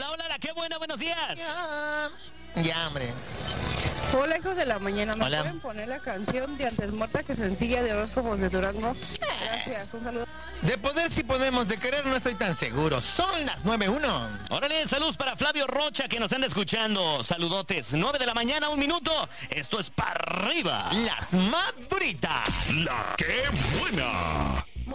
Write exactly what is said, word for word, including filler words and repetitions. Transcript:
Hola, hola, la qué buena, buenos días. Ya, ya, hombre. Hola, hijos de la mañana. ¿Me Hola. pueden poner la canción de Antes Muerta que sencilla de horóscopos de Durango? Gracias, un saludo. De poder sí podemos, de querer no estoy tan seguro. Son las nueve uno. Órale, saludos para Flavio Rocha que nos anda escuchando. Saludotes, nueve de la mañana, un minuto. Esto es para arriba. Las Madritas. La que buena.